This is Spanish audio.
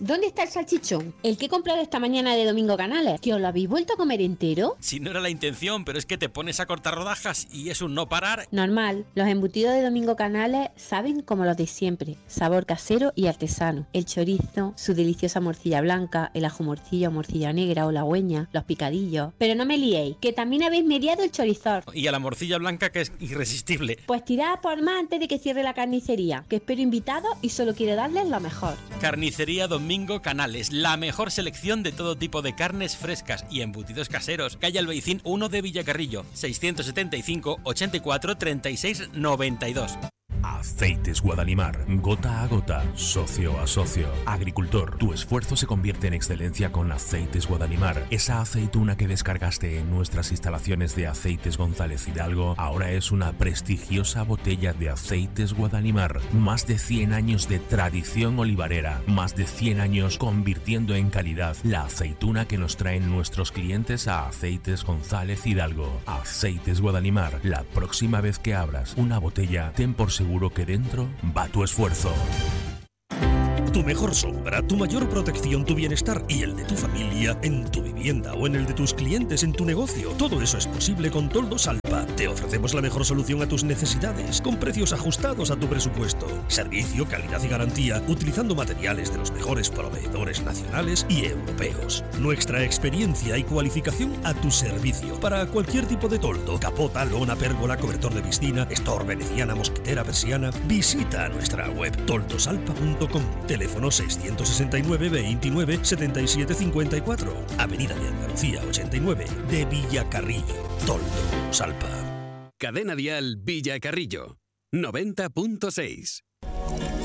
¿Dónde está el salchichón? El que he comprado esta mañana de Domingo Canales. ¿Que os lo habéis vuelto a comer entero? Si no era la intención, pero es que te pones a cortar rodajas y es un no parar. Normal, los embutidos de Domingo Canales saben como los de siempre. Sabor casero y artesano. El chorizo, su deliciosa morcilla blanca, el ajo morcilla o morcilla negra o la hueña, los picadillos. Pero no me liéis, que también habéis mediado el chorizor. Y a la morcilla blanca, que es irresistible. Pues tirad por más antes de que cierre la carnicería, que espero invitados y solo quiero darles lo mejor. Carnicería Domingo Canales, la mejor selección de todo tipo de carnes frescas y embutidos caseros. Calle Albaicín 1 de Villacarrillo, 675 84 36 92. Aceites Guadalimar, gota a gota, socio a socio. Agricultor, tu esfuerzo se convierte en excelencia con Aceites Guadalimar. Esa aceituna que descargaste en nuestras instalaciones de Aceites González Hidalgo ahora es una prestigiosa botella de Aceites Guadalimar. Más de 100 años de tradición olivarera, más de 100 años convirtiendo en calidad la aceituna que nos traen nuestros clientes a Aceites González Hidalgo. Aceites Guadalimar, la próxima vez que abras una botella, ten por seguro que dentro va tu esfuerzo. Tu mejor sombra, tu mayor protección, tu bienestar y el de tu familia en tu vivienda o en el de tus clientes en tu negocio. Todo eso es posible con Toldos Alpa. Te ofrecemos la mejor solución a tus necesidades, con precios ajustados a tu presupuesto. Servicio, calidad y garantía, utilizando materiales de los mejores proveedores nacionales y europeos. Nuestra experiencia y cualificación a tu servicio. Para cualquier tipo de toldo, capota, lona, pérgola, cobertor de piscina, estor, veneciana, mosquitera, persiana, visita nuestra web toldosalpa.com. Teléfono 669 29 77 54. Avenida de Andalucía 89 de Villacarrillo. Toldos Alpa. Cadena Dial Villacarrillo 90.6.